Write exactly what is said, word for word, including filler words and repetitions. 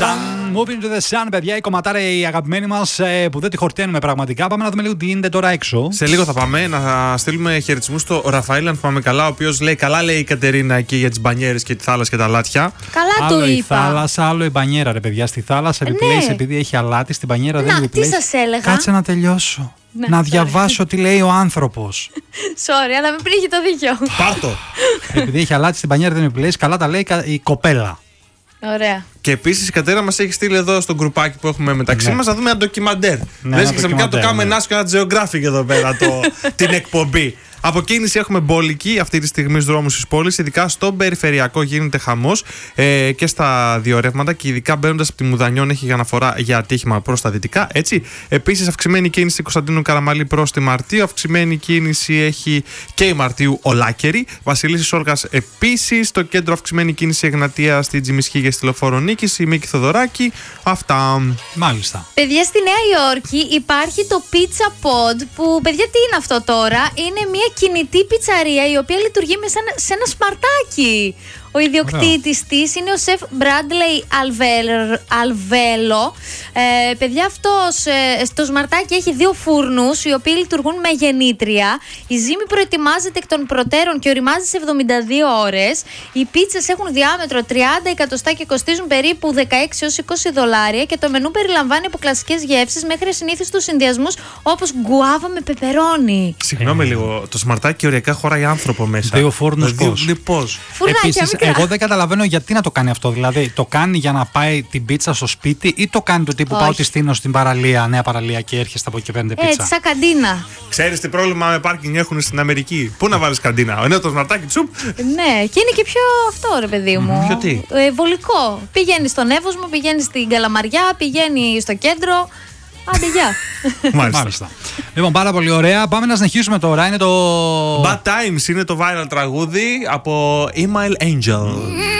Sun, moving to the sun, παιδιά, η κομματάρα η αγαπημένη μας που δεν τη χορταίνουμε πραγματικά. Πάμε να δούμε λίγο τι γίνεται τώρα έξω. Σε λίγο θα πάμε να στείλουμε χαιρετισμούς στο Ραφαήλ, αν πάμε καλά. Ο οποίος λέει: καλά, λέει η Κατερίνα εκεί για τις μπανιέρες και τη θάλασσα και τα λάτια. Καλά άλλο το η είπα. θάλασσα, άλλο η μπανιέρα, ρε παιδιά. Στη θάλασσα επιπλέει, Ναι. επειδή έχει αλάτι, στην μπανιέρα Να, δεν επιπλέει. τι σας έλεγα. Κάτσε να τελειώσω. Ναι, να sorry. διαβάσω τι λέει ο άνθρωπος. Sorry, αλλά με πνίγει το δίκιο. Πάρτο. Επειδή έχει αλάτι στην μπανιέρα δεν επιπλέει, καλά τα λέει η κοπέλα. Ωραία. Και επίσης η Κατερίνα μας έχει στείλει εδώ στο γκρουπάκι που έχουμε μεταξύ Ναι. μας να δούμε ένα ντοκιμαντέρ. Ναι, Λες ένα και ξαφνικά το ντοκιμαντέρ, κάνουμε ναι. National Geographic εδώ πέρα το, την εκπομπή. Από κίνηση έχουμε μπόλικη αυτή τη στιγμή στους δρόμους της πόλης. Ειδικά στον περιφερειακό γίνεται χαμός ε, και στα δύο ρεύματα. Και ειδικά μπαίνοντας από τη Μουδανιών έχει για αναφορά για ατύχημα προς τα δυτικά. Έτσι. Επίσης, αυξημένη κίνηση Κωνσταντίνου Καραμαλή προς τη Μαρτίου. Αυξημένη κίνηση έχει και η Μαρτίου Ολάκερη. Βασιλίσσης Όλγας επίσης. Στο κέντρο αυξημένη κίνηση Εγνατία στη Τζιμισχή και στη Λεωφόρο Νίκης. Η Μίκη Θοδωράκη. Αυτά. Μάλιστα. Παιδιά, στη Νέα Υόρκη υπάρχει το Pizza Pod που, παιδιά, τι είναι αυτό τώρα? Είναι μια κινητή πιτσαρία η οποία λειτουργεί με σαν, σε ένα σμαρτάκι. Ο ιδιοκτήτης της είναι ο σεφ Bradley Alvelo. Ε, παιδιά, αυτός ε, στο σμαρτάκι έχει δύο φούρνους οι οποίοι λειτουργούν με γεννήτρια. Η ζύμη προετοιμάζεται εκ των προτέρων και οριμάζει σε εβδομήντα δύο ώρες. Οι πίτσες έχουν διάμετρο τριάντα εκατοστά και κοστίζουν περίπου δεκαέξι έως είκοσι δολάρια. Και το μενού περιλαμβάνει από κλασικές γεύσεις μέχρι ασυνήθιστους συνδυασμούς όπως γκουάβα με πεπερόνι. Συγγνώμη λίγο, το σμαρτάκι οριακά χωράει άνθρωπο μέσα. Δύο φούρνους Δηλαδή, πώς? πώς? Φουρνάκια Επίσης, μικρά. εγώ δεν καταλαβαίνω γιατί να το κάνει αυτό. Δηλαδή, το κάνει για να πάει την πίτσα στο σπίτι ή το κάνει του τύπου Όχι. πάω τη στείνω στην παραλία, νέα παραλία και έρχεστε από εκεί και παίρνετε πίτσα. Έτσι, σαν καντίνα. Ξέρεις τι πρόβλημα με πάρκινγκ έχουν στην Αμερική? Πού να βάλεις καντίνα? Ενώ το σμαρτάκι τσουπ. Ναι, και είναι και πιο αυτό, ρε παιδί μου. Ποιο τι? Ε, βολικό. Πηγαίνει στον Εύωσμο, πηγαίνει στην Καλαμαριά, πηγαίνει στο κέντρο. Άντε, γεια. Μάλιστα. Μάλιστα. Λοιπόν, πάρα πολύ ωραία. Πάμε να συνεχίσουμε τώρα. Είναι το. Bad Times είναι το viral τραγούδι από Email Angel.